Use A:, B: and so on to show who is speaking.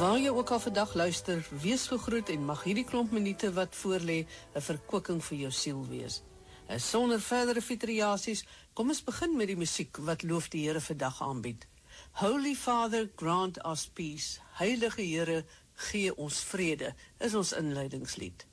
A: Waar jy ook al vandag luister, wees gegroet en mag hierdie klomp minute wat voorlê 'n verkwikking vir jou siel wees. En sonder verdere fitriasies, kom ons begin met die musiek wat loof die Here vandag aanbied. Holy Father, grant us peace. Heilige Here, gee ons vrede, is ons inleidingslied.